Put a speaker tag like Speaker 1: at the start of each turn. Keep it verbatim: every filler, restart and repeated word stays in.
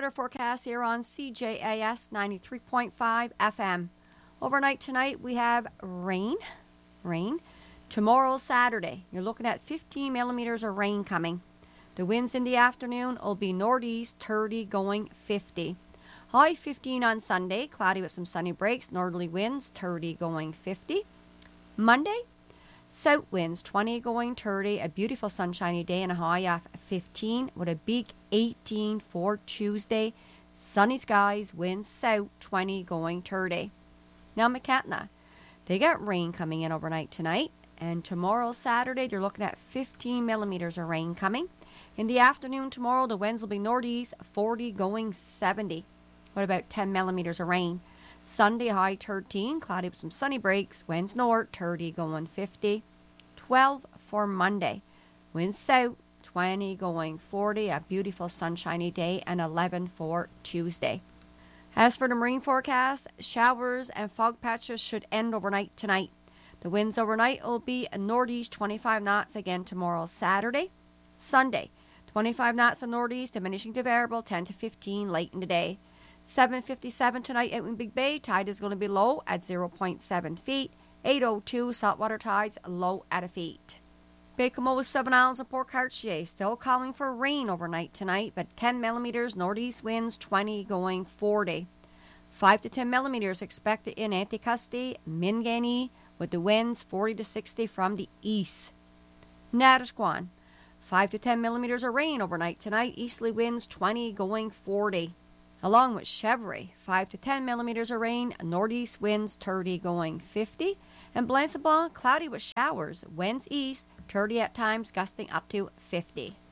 Speaker 1: weather forecast here on C J A S ninety-three point five F M. Overnight tonight we have rain, rain. Tomorrow, Saturday, you're looking at fifteen millimeters of rain coming. The winds in the afternoon will be northeast thirty going fifty. High fifteen on Sunday, cloudy with some sunny breaks, northerly winds thirty going fifty. Monday, south winds twenty going thirty, a beautiful sunshiny day and a high of fifteen with a big eighteen for Tuesday. Sunny skies, winds south twenty going thirty. Now McCatna, they got rain coming in overnight tonight, and tomorrow Saturday they're looking at fifteen millimeters of rain coming. In the afternoon tomorrow the winds will be northeast forty going seventy. What about ten millimeters of rain? Sunday high thirteen, cloudy with some sunny breaks, winds north thirty going fifty. twelve for Monday, winds south twenty going forty, a beautiful sunshiny day, and eleven for Tuesday. As for the marine forecast, showers and fog patches should end overnight tonight. The winds overnight will be a northeast twenty-five knots again tomorrow Saturday. Sunday, twenty-five knots of northeast, diminishing to variable ten to fifteen late in the day. seven fifty-seven tonight out in Big Bay. Tide is going to be low at zero point seven feet. eight oh two saltwater tides low at a feet. Baie-Comeau, Seven Islands, and Port Cartier still calling for rain overnight tonight, but ten millimeters northeast winds twenty going forty. five to ten millimeters expected in Anticosti, Minganee, with the winds forty to sixty from the east. Natasquan, five to ten millimeters of rain overnight tonight, easterly winds twenty going forty. Along with Chevrolet, five to ten millimeters of rain, northeast winds thirty going fifty. And Blanc Blanc, cloudy with showers, winds east, thirty at times, gusting up to fifty.